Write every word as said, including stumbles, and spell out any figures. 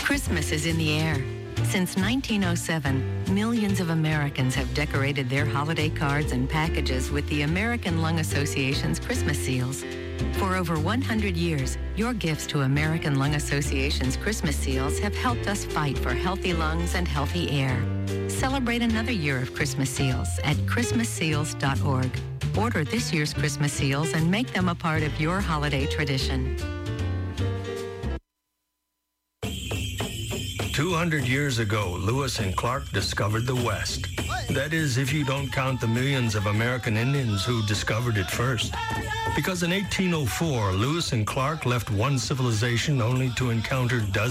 Christmas is in the air. Since nineteen oh seven, millions of Americans have decorated their holiday cards and packages with the American Lung Association's Christmas seals. For over one hundred years, your gifts to American Lung Association's Christmas seals have helped us fight for healthy lungs and healthy air. Celebrate another year of Christmas seals at christmas seals dot org. Order this year's Christmas seals and make them a part of your holiday tradition. two hundred years ago, Lewis and Clark discovered the West. That is, if you don't count the millions of American Indians who discovered it first. Because in eighteen oh four, Lewis and Clark left one civilization only to encounter dozens